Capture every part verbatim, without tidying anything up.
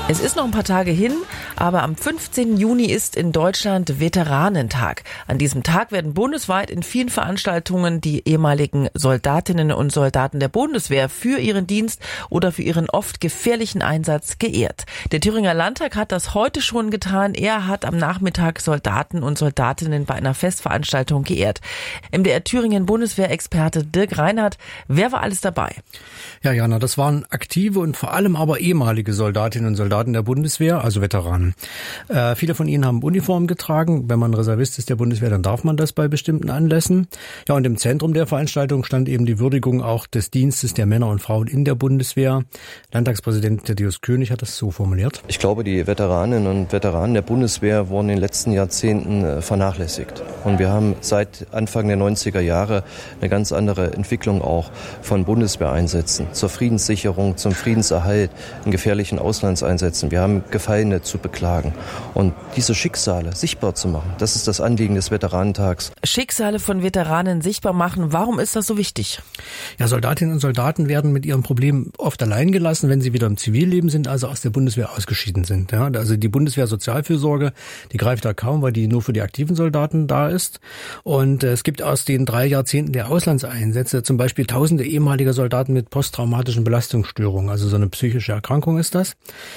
Es ist noch ein paar Tage hin, aber am fünfzehnten Juni ist in Deutschland Veteranentag. An diesem Tag werden bundesweit in vielen Veranstaltungen die ehemaligen Soldatinnen und Soldaten der Bundeswehr für ihren Dienst oder für ihren oft gefährlichen Einsatz geehrt. Der Thüringer Landtag hat das heute schon getan. Er hat am Nachmittag Soldaten und Soldatinnen bei einer Festveranstaltung geehrt. M D R Thüringen Bundeswehrexperte Dirk Reinhardt, wer war alles dabei? Ja, Jana, das waren aktive und vor allem aber ehemalige Soldatinnen und Soldaten der Bundeswehr, also Veteranen. Äh, viele von ihnen haben Uniform getragen. Wenn man Reservist ist der Bundeswehr, dann darf man das bei bestimmten Anlässen. Ja, und im Zentrum der Veranstaltung stand eben die Würdigung auch des Dienstes der Männer und Frauen in der Bundeswehr. Landtagspräsident Thaddeus König hat das so formuliert. Ich glaube, die Veteraninnen und Veteranen der Bundeswehr wurden in den letzten Jahrzehnten vernachlässigt. Und wir haben seit Anfang der neunziger Jahre eine ganz andere Entwicklung auch von Bundeswehreinsätzen zur Friedenssicherung, zum Friedenserhalt in gefährlichen Auslandseinsätzen. Wir haben Gefallene zu beklagen. Und diese Schicksale sichtbar zu machen, das ist das Anliegen des Veteranentags. Schicksale von Veteranen sichtbar machen, warum ist das so wichtig? Ja, Soldatinnen und Soldaten werden mit ihren Problemen oft allein gelassen, wenn sie wieder im Zivilleben sind, also aus der Bundeswehr ausgeschieden sind. Ja, also die Bundeswehr-Sozialfürsorge, die greift da kaum, weil die nur für die aktiven Soldaten da ist. Und äh, es gibt aus den drei Jahrzehnten der Auslandseinsätze zum Beispiel tausende ehemaliger Soldaten mit posttraumatischen Belastungsstörungen, also so eine psychische Erkrankung ist das.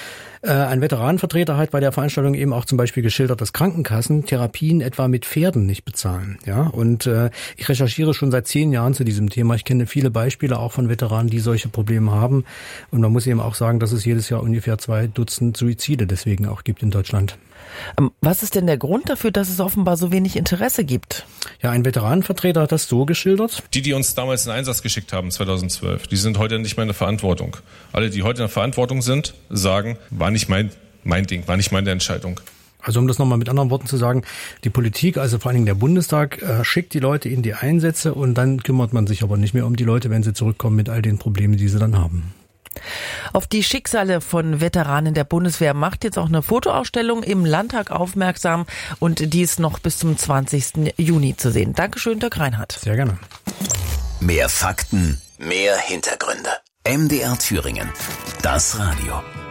Ein Veteranenvertreter hat bei der Veranstaltung eben auch zum Beispiel geschildert, dass Krankenkassen Therapien etwa mit Pferden nicht bezahlen. Ja, und äh, ich recherchiere schon seit zehn Jahren zu diesem Thema. Ich kenne viele Beispiele auch von Veteranen, die solche Probleme haben. Und man muss eben auch sagen, dass es jedes Jahr ungefähr zwei Dutzend Suizide deswegen auch gibt in Deutschland. Was ist denn der Grund dafür, dass es offenbar so wenig Interesse gibt? Ja, ein Veteranenvertreter hat das so geschildert. Die, die uns damals in den Einsatz geschickt haben, zweitausendzwölf, die sind heute nicht mehr in der Verantwortung. Alle, die heute in der Verantwortung sind, sagen, war nicht mein, mein Ding, war nicht meine Entscheidung. Also um das nochmal mit anderen Worten zu sagen, die Politik, also vor allen Dingen der Bundestag, äh, schickt die Leute in die Einsätze und dann kümmert man sich aber nicht mehr um die Leute, wenn sie zurückkommen mit all den Problemen, die sie dann haben. Auf die Schicksale von Veteranen der Bundeswehr macht jetzt auch eine Fotoausstellung im Landtag aufmerksam und die ist noch bis zum zwanzigsten Juni zu sehen. Dankeschön, Dirk Reinhardt. Sehr gerne. Mehr Fakten, mehr Hintergründe. M D R Thüringen. Das Radio.